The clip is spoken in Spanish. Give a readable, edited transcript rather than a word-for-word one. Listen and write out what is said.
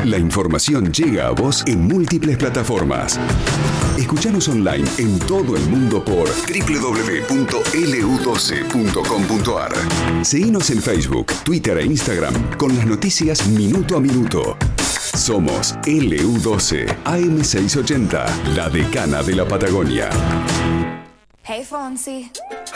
La información llega a vos en múltiples plataformas. Escuchanos online en todo el mundo por www.lu12.com.ar. Seguinos en Facebook, Twitter e Instagram con las noticias minuto a minuto. Somos LU12 AM680, la decana de la Patagonia. Hey, Fonsi.